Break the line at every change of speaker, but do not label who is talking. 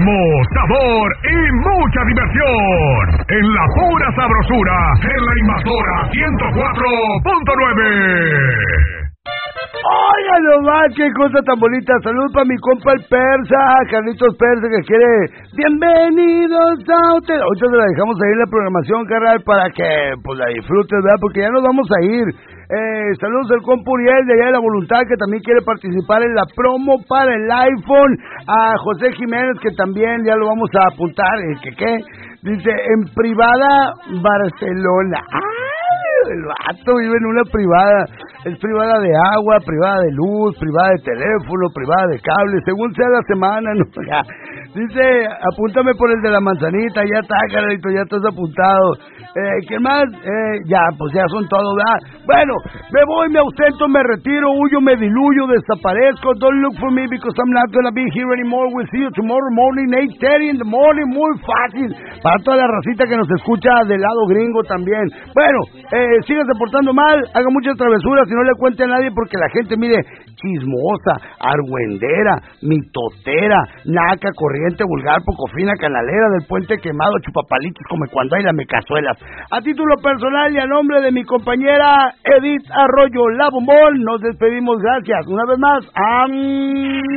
ritmo, sabor y mucha diversión. En la pura sabrosura, en la Invasora 104.9.
Oiga nomás, qué cosa tan bonita. Salud para mi compa el Persa, Carlitos Persa, que quiere bienvenidos a usted. Ahorita te la dejamos ahí en la programación, carnal, para que pues la disfrutes, ¿verdad? Porque ya nos vamos a ir. Saludos al compa Uriel de allá de La Voluntad, que también quiere participar en la promo para el iPhone. A José Jiménez, que también ya lo vamos a apuntar. ¿Qué? Dice, en privada Barcelona. El vato vive en una privada. Es privada de agua, privada de luz, privada de teléfono, privada de cable, según sea la semana, ¿no? Dice, apúntame por el de la manzanita, ya está, carnalito, ya estás apuntado. ¿Qué más? Ya, pues ya son todos, ¿verdad? Bueno, me voy, me ausento, me retiro, huyo, me diluyo, desaparezco. Don't look for me because I'm not gonna be here anymore. We'll see you tomorrow morning, 8:30 in the morning. Muy fácil. Para toda la racita que nos escucha del lado gringo también. Bueno, síganse portando mal, hagan muchas travesuras y no le cuente a nadie porque la gente, mire, chismosa, argüendera, mitotera, naca, corriente, vulgar, poco fina, canalera, del puente quemado, chupapalitos, come cuando hay lamecazuelas. A título personal y a nombre de mi compañera Edith Arroyo, la Bombón, nos despedimos, gracias. Una vez más,